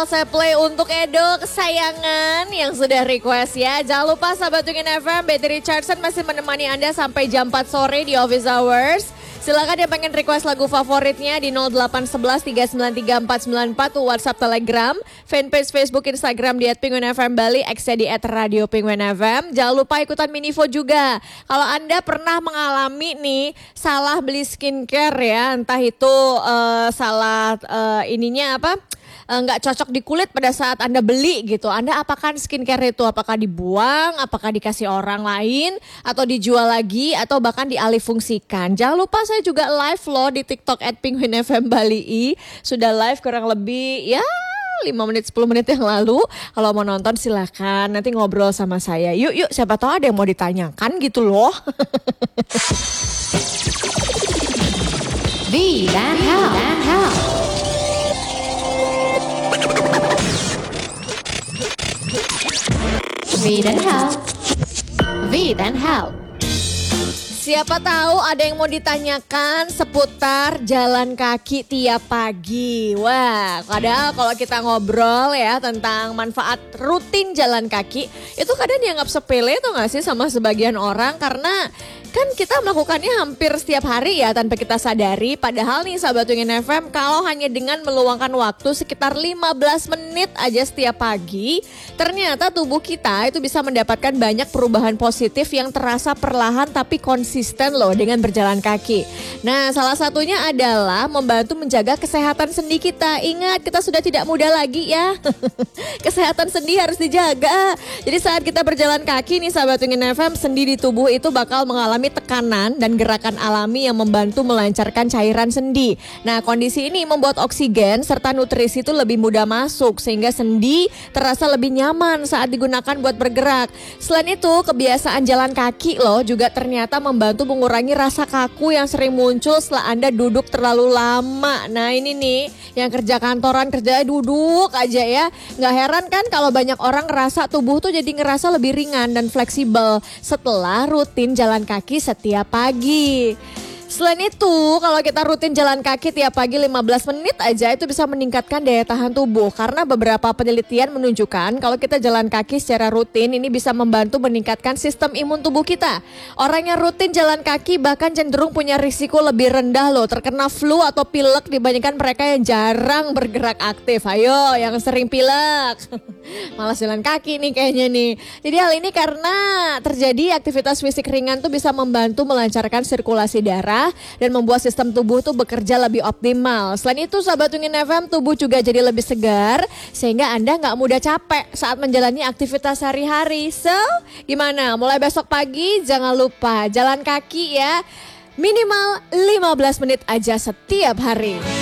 Saya play untuk Edo kesayangan yang sudah request ya. Jangan lupa sahabat Wingin FM, Betty Richardson masih menemani Anda sampai jam 4 sore di Office Hours. Silakan yang pengen request lagu favoritnya di 0811 393 494 tuh WhatsApp, Telegram, fanpage Facebook, Instagram di @penguinfm Bali, X di @radio Penguin FM. Jangan lupa ikutan mini vote juga. Kalau Anda pernah mengalami nih salah beli skincare ya, entah itu salah ininya apa? Nggak cocok di kulit pada saat Anda beli gitu. Anda apakan skincare itu? Apakah dibuang, apakah dikasih orang lain, atau dijual lagi, atau bahkan dialihfungsikan. Jangan lupa saya juga live loh di TikTok @penguinfm Bali. Sudah live kurang lebih ya 5 menit 10 menit yang lalu. Kalau mau nonton silahkan, nanti ngobrol sama saya. Yuk siapa tahu ada yang mau ditanyakan gitu loh. V dan Hal. V dan Hal. Siapa tahu ada yang mau ditanyakan seputar jalan kaki tiap pagi. Wah, padahal kalau kita ngobrol ya tentang manfaat rutin jalan kaki, itu kadang dianggap sepele tuh gak sih sama sebagian orang, karena kan kita melakukannya hampir setiap hari ya tanpa kita sadari. Padahal nih sahabat Wingin FM, kalau hanya dengan meluangkan waktu sekitar 15 menit aja setiap pagi, ternyata tubuh kita itu bisa mendapatkan banyak perubahan positif yang terasa perlahan tapi konsisten loh dengan berjalan kaki. Nah, salah satunya adalah membantu menjaga kesehatan sendi kita. Ingat, kita sudah tidak muda lagi ya. Kesehatan sendi harus dijaga. Jadi saat kita berjalan kaki nih sahabat Wingin FM, sendi di tubuh itu bakal mengalami tekanan dan gerakan alami yang membantu melancarkan cairan sendi. Nah, kondisi ini membuat oksigen serta nutrisi itu lebih mudah masuk sehingga sendi terasa lebih nyaman saat digunakan buat bergerak. Selain itu, kebiasaan jalan kaki loh juga ternyata membantu mengurangi rasa kaku yang sering muncul setelah Anda duduk terlalu lama. Nah, ini nih yang kerja kantoran, kerjanya duduk aja ya. Nggak heran kan kalau banyak orang ngerasa tubuh tuh jadi ngerasa lebih ringan dan fleksibel setelah rutin jalan kaki setiap pagi. Selain itu, kalau kita rutin jalan kaki tiap pagi 15 menit aja itu bisa meningkatkan daya tahan tubuh. Karena beberapa penelitian menunjukkan kalau kita jalan kaki secara rutin ini bisa membantu meningkatkan sistem imun tubuh kita. Orang yang rutin jalan kaki bahkan cenderung punya risiko lebih rendah loh terkena flu atau pilek dibandingkan mereka yang jarang bergerak aktif. Ayo yang sering pilek, malas jalan kaki nih kayaknya nih. Jadi hal ini karena terjadi aktivitas fisik ringan tuh bisa membantu melancarkan sirkulasi darah dan membuat sistem tubuh tuh bekerja lebih optimal. Selain itu sahabat Wingin FM, tubuh juga jadi lebih segar sehingga Anda gak mudah capek saat menjalani aktivitas sehari-hari. So, gimana? Mulai besok pagi jangan lupa jalan kaki ya, minimal 15 menit aja setiap hari.